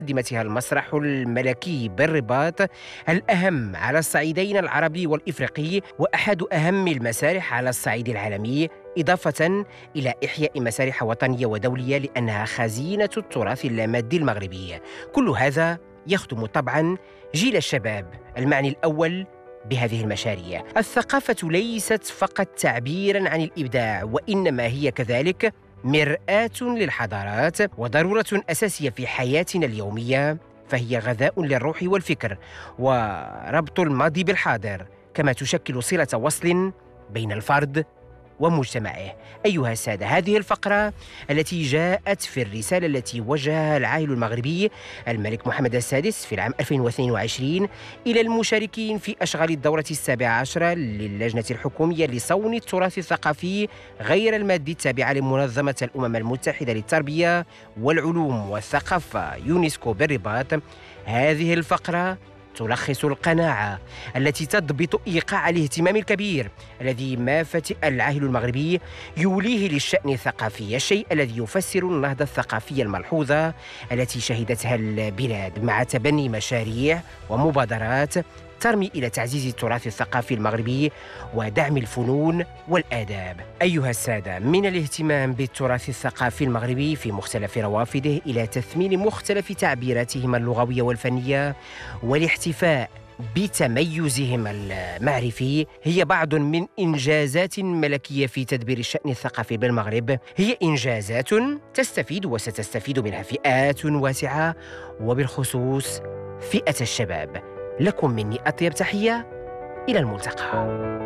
قدمتها المسرح الملكي بالرباط الأهم على الصعيدين العربي والإفريقي، وأحد أهم المسارح على الصعيد العالمي، إضافة إلى إحياء مسارح وطنية ودولية لأنها خزينة التراث اللامادي المغربي. كل هذا يخدم طبعا جيل الشباب المعني الأول بهذه المشاريع. الثقافة ليست فقط تعبيرا عن الإبداع، وإنما هي كذلك مرآة للحضارات وضرورة أساسية في حياتنا اليومية، فهي غذاء للروح والفكر وربط الماضي بالحاضر، كما تشكل صلة وصل بين الفرد ومجتمعه. أيها السادة، هذه الفقرة التي جاءت في الرسالة التي وجهها العاهل المغربي الملك محمد السادس في العام 2022 إلى المشاركين في أشغال الدورة 17 للجنة الحكومية لصون التراث الثقافي غير المادي التابعة لمنظمة الأمم المتحدة للتربية والعلوم والثقافة يونسكو بالرباط. هذه الفقرة تلخص القناعة التي تضبط إيقاع الاهتمام الكبير الذي ما فتئ العاهل المغربي يوليه للشأن الثقافي، الشيء الذي يفسر النهضة الثقافية الملحوظة التي شهدتها البلاد، مع تبني مشاريع ومبادرات ترمي إلى تعزيز التراث الثقافي المغربي ودعم الفنون والآداب. أيها السادة، من الاهتمام بالتراث الثقافي المغربي في مختلف روافده إلى تثمين مختلف تعبيراتهم اللغوية والفنية والاحتفاء بتميزهم المعرفي، هي بعض من إنجازات ملكية في تدبير الشأن الثقافي بالمغرب. هي إنجازات تستفيد وستستفيد منها فئات واسعة، وبالخصوص فئة الشباب. لكم مني أطيب تحية، إلى الملتقى.